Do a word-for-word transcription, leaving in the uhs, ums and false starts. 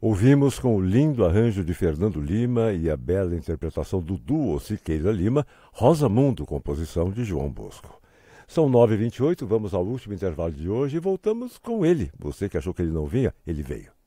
Ouvimos com o lindo arranjo de Fernando Lima e a bela interpretação do duo Siqueira Lima, Rosa Mundo, composição de João Bosco. São nove e vinte e oito, vamos ao último intervalo de hoje e voltamos com ele. Você que achou que ele não vinha, ele veio.